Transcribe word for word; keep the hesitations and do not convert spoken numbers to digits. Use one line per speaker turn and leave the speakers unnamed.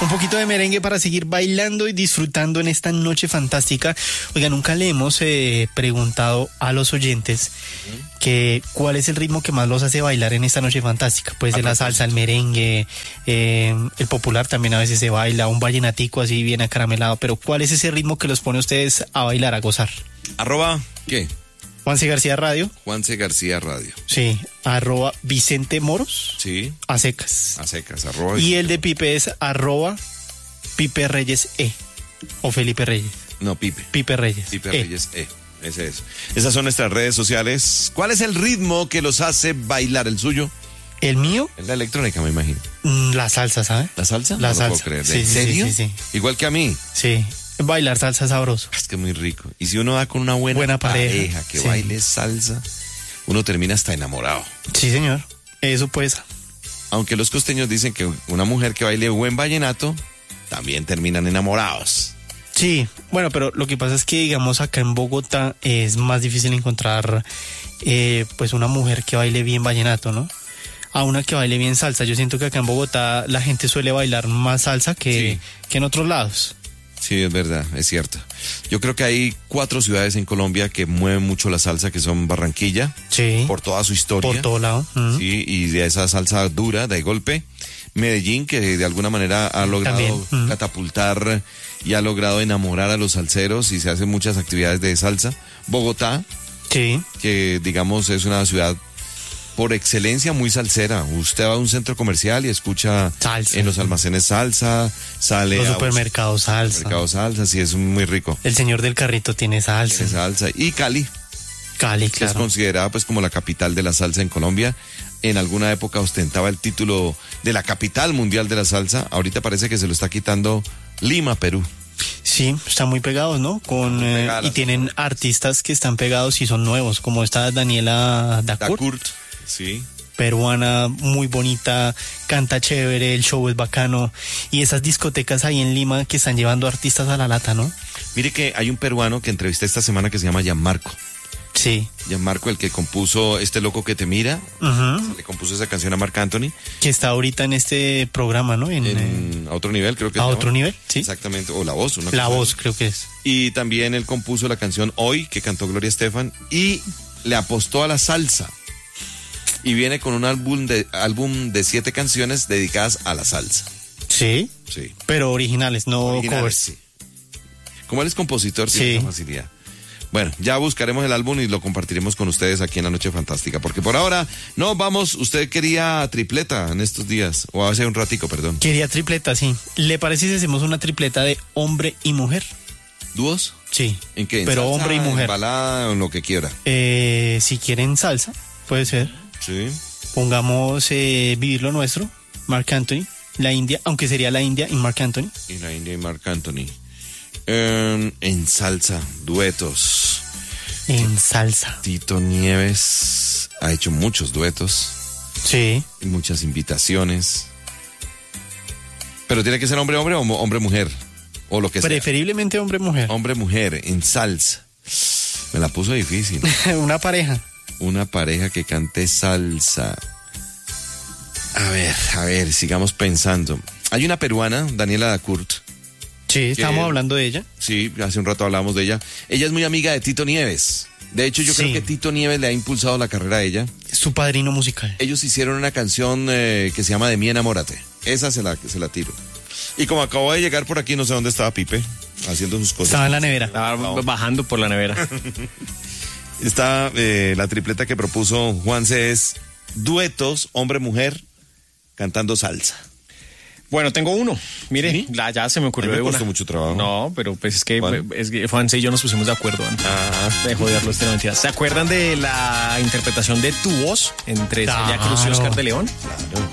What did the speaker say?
Un poquito de merengue para seguir bailando y disfrutando en esta noche fantástica. Oiga, nunca le hemos eh, preguntado a los oyentes que cuál es el ritmo que más los hace bailar en esta noche fantástica. Pues de la salsa, el merengue, eh, el popular también a veces se baila, un vallenatico así bien acaramelado. Pero ¿cuál es ese ritmo que los pone a ustedes a bailar, a gozar?
Arroba, ¿qué?
Juanse García Radio.
Juanse García Radio.
Sí, arroba Vicente Moros.
Sí.
A secas.
A secas, arroba.
Y el de Pipe es arroba Pipe Reyes E. O Felipe Reyes.
No, Pipe.
Pipe Reyes.
Pipe
E.
Reyes E. Ese es. Esas son nuestras redes sociales. ¿Cuál es el ritmo que los hace bailar? ¿El suyo?
¿El mío?
Es la electrónica, me imagino.
La salsa, ¿sabe?
¿La salsa?
La
no
salsa.
Lo puedo creer.
Sí,
¿En
sí,
serio?
sí, sí, sí.
Igual que a mí.
Sí. Bailar salsa sabroso.
Es que es muy rico. Y si uno va con una buena,
Buena pareja,
pareja que
sí.
baile salsa, uno termina hasta enamorado.
Sí, señor. Eso pues.
Aunque los costeños dicen que una mujer que baile buen vallenato, también terminan enamorados.
Sí, bueno, pero lo que pasa es que, digamos, acá en Bogotá es más difícil encontrar, eh, pues, una mujer que baile bien vallenato, ¿no? A una que baile bien salsa. Yo siento que acá en Bogotá la gente suele bailar más salsa que,
Sí.
que en otros lados.
Sí, es verdad, es cierto. Yo creo que hay cuatro ciudades en Colombia que mueven mucho la salsa, que son Barranquilla,
Sí.
por toda su historia.
Por todo lado. Mm.
Sí, y de esa salsa dura, de golpe. Medellín, que de alguna manera ha logrado
También, mm.
catapultar y ha logrado enamorar a los salseros y se hacen muchas actividades de salsa. Bogotá,
Sí.
que digamos es una ciudad por excelencia muy salsera. Usted va a un centro comercial y escucha
Salsa.
en los almacenes salsa, sale
Los
a un
supermercados salsa.
supermercado salsa, sí, es muy rico.
El señor del carrito tiene salsa.
Tiene salsa. Y Cali,
Cali,
que es
claro.
considerada pues como la capital de la salsa en Colombia. En alguna época ostentaba el título de la capital mundial de la salsa. Ahorita parece que se lo está quitando Lima, Perú.
Sí, están muy pegados, ¿no? Con
Muy
eh,
pegadas.
y tienen artistas que están pegados y son nuevos, como esta Daniela Dacour,
Dacourt, sí.
peruana, muy bonita, canta chévere, el show es bacano, y esas discotecas ahí en Lima que están llevando artistas a la lata, ¿no?
Mire que hay un peruano que entrevisté esta semana que se llama Gianmarco.
Sí.
Gianmarco, el que compuso Este Loco que te mira,
Ujú.
le compuso esa canción a Marc Anthony.
Que está ahorita en este programa, ¿no? En, eh,
En, a otro nivel, creo que
a
se llama.
otro nivel, sí.
Exactamente, o La Voz. Una
La
cosa
voz,
así.
creo que es.
Y también él compuso la canción Hoy, que cantó Gloria Estefan, y le apostó a la salsa. Y viene con un álbum de, álbum de siete canciones dedicadas a la salsa.
Sí,
Sí.
pero originales, no
Originales,
covers.
sí. Como él es compositor, tiene
Sí.
esa facilidad. Bueno, ya buscaremos el álbum y lo compartiremos con ustedes aquí en La Noche Fantástica. Porque por ahora, no, vamos, usted quería tripleta en estos días, o hace un ratico, perdón.
Quería tripleta, sí. ¿Le parece si hacemos una tripleta de hombre y mujer?
¿Dúos?
Sí.
¿En qué? ¿En
Pero
salsa,
hombre y mujer.
En balada, o en lo que quiera.
Eh, si quieren salsa, puede ser.
Sí.
Pongamos eh, Vivir lo Nuestro, Marc Anthony, La India, aunque sería La India y Marc Anthony.
Y la India y Marc Anthony. Eh, en salsa, duetos.
En salsa.
Tito Nieves ha hecho muchos duetos
Sí.
y muchas invitaciones. Pero tiene que ser hombre-hombre o hombre-mujer. O lo que sea.
Preferiblemente hombre-mujer.
Hombre-mujer en salsa. Me la puso difícil.
Una pareja.
Una pareja que cante salsa. A ver, a ver, sigamos pensando. Hay una peruana, Daniela Dacourt.
Sí, estamos hablando de ella.
Sí, hace un rato hablábamos de ella. Ella es muy amiga de Tito Nieves. De hecho, yo
Sí.
creo que Tito Nieves le ha impulsado la carrera a ella.
Es su padrino musical.
Ellos hicieron una canción eh, que se llama De mí enamórate. Esa se la, se la tiro. Y como acabo de llegar por aquí, no sé dónde estaba Pipe, haciendo sus cosas.
Estaba en la nevera.
Estaba bajando por la nevera.
Está eh, la tripleta que propuso Juanse es duetos, hombre-mujer, cantando salsa.
Bueno, tengo uno. Mire,
¿Sí?
la, ya se me ocurrió
A mí me
de
costó
una.
mucho trabajo.
No, pero pues es que,
¿Cuál?
es que Juanse y yo nos pusimos de acuerdo antes
Ah.
de joderlo este mentira. ¿Se acuerdan de la interpretación de Tu Voz entre
Claro.
Celia Cruz y Oscar de León?
Claro.